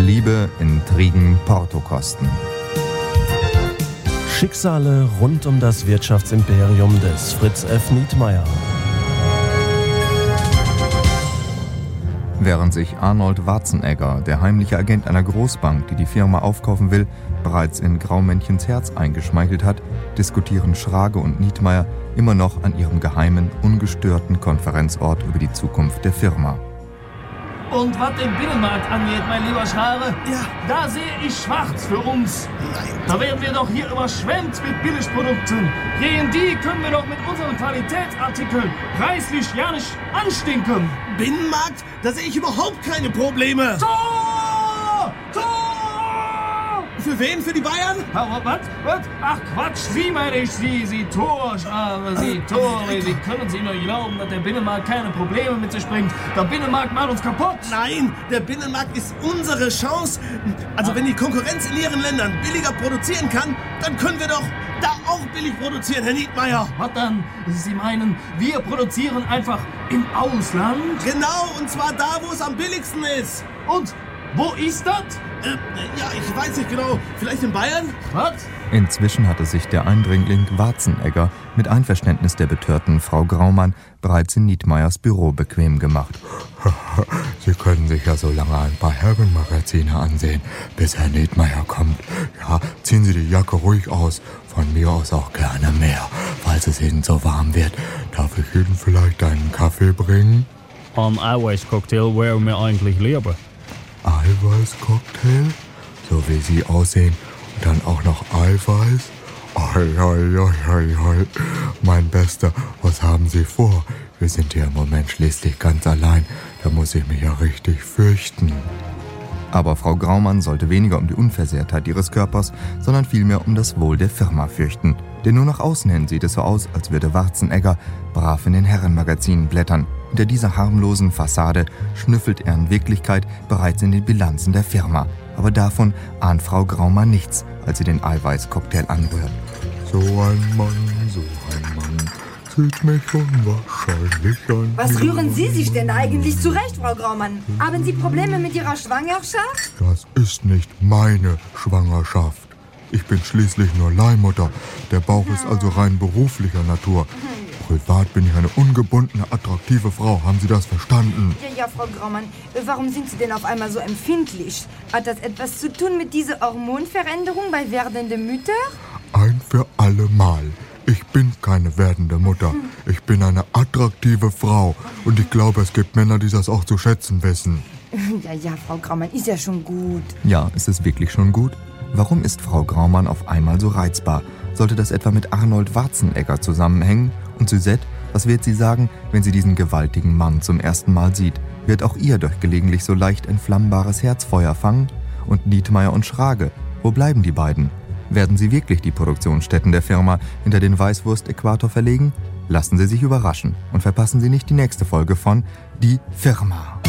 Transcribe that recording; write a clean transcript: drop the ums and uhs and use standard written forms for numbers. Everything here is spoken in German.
Liebe, Intrigen, Portokosten. Schicksale rund um das Wirtschaftsimperium des Fritz F. Nietmeyer. Während sich Arnold Warzenegger, der heimliche Agent einer Großbank, die die Firma aufkaufen will, bereits in Graumännchens Herz eingeschmeichelt hat, diskutieren Schrage und Nietmeyer immer noch an ihrem geheimen, ungestörten Konferenzort über die Zukunft der Firma. Und was den Binnenmarkt angeht, mein lieber Schrage, ja, da sehe ich schwarz für uns. Nein. Da werden wir doch hier überschwemmt mit Billigprodukten. Gegen die können wir doch mit unseren Qualitätsartikeln preislich ja nicht anstinken. Binnenmarkt? Da sehe ich überhaupt keine Probleme. Tor! Tor! Für wen? Für die Bayern? Was? Ach Quatsch, Sie meine ich, Sie Torschare, Sie Tore. Wie können Sie nur glauben, dass der Binnenmarkt keine Probleme mit sich bringt? Der Binnenmarkt macht uns kaputt. Nein, der Binnenmarkt ist unsere Chance. Also wenn die Konkurrenz in ihren Ländern billiger produzieren kann, dann können wir doch da auch billig produzieren, Herr Nietmeyer. Was dann? Sie meinen, wir produzieren einfach im Ausland? Genau, und zwar da, wo es am billigsten ist. Und wo ist das? Ja, ich weiß nicht genau. Vielleicht in Bayern? Was? Inzwischen hatte sich der Eindringling Warzenegger mit Einverständnis der betörten Frau Graumann bereits in Nietmeyers Büro bequem gemacht. Sie können sich ja so lange ein paar Herrenmagazine ansehen, bis Herr Nietmeyer kommt. Ja, ziehen Sie die Jacke ruhig aus. Von mir aus auch gerne mehr, falls es Ihnen so warm wird. Darf ich Ihnen vielleicht einen Kaffee bringen? Eiweißcocktail wäre mir eigentlich lieber. Eiweißcocktail? So wie Sie aussehen und dann auch noch Eiweiß? Oi. Mein Bester, was haben Sie vor? Wir sind hier im Moment schließlich ganz allein. Da muss ich mich ja richtig fürchten. Aber Frau Graumann sollte weniger um die Unversehrtheit ihres Körpers, sondern vielmehr um das Wohl der Firma fürchten. Denn nur nach außen hin sieht es so aus, als würde Warzenegger brav in den Herrenmagazinen blättern. Hinter dieser harmlosen Fassade schnüffelt er in Wirklichkeit bereits in den Bilanzen der Firma. Aber davon ahnt Frau Graumann nichts, als sie den Eiweißcocktail anrührt. So ein Mann, zieht mich unwahrscheinlich an. Was rühren Sie sich denn eigentlich zurecht, Frau Graumann? Haben Sie Probleme mit Ihrer Schwangerschaft? Das ist nicht meine Schwangerschaft. Ich bin schließlich nur Leihmutter. Der Bauch ist also rein beruflicher Natur. Privat bin ich eine ungebundene, attraktive Frau. Haben Sie das verstanden? Ja, Frau Graumann. Warum sind Sie denn auf einmal so empfindlich? Hat das etwas zu tun mit dieser Hormonveränderung bei werdenden Müttern? Ein für alle Mal. Ich bin keine werdende Mutter. Ich bin eine attraktive Frau. Und ich glaube, es gibt Männer, die das auch zu schätzen wissen. Ja, Frau Graumann, ist ja schon gut. Ja, ist es wirklich schon gut? Warum ist Frau Graumann auf einmal so reizbar? Sollte das etwa mit Arnold Warzenegger zusammenhängen? Und Suzette, was wird sie sagen, wenn sie diesen gewaltigen Mann zum ersten Mal sieht? Wird auch ihr durch gelegentlich so leicht entflammbares Herzfeuer fangen? Und Nietmeyer und Schrage, wo bleiben die beiden? Werden sie wirklich die Produktionsstätten der Firma hinter den Weißwurst-Äquator verlegen? Lassen Sie sich überraschen und verpassen Sie nicht die nächste Folge von Die Firma.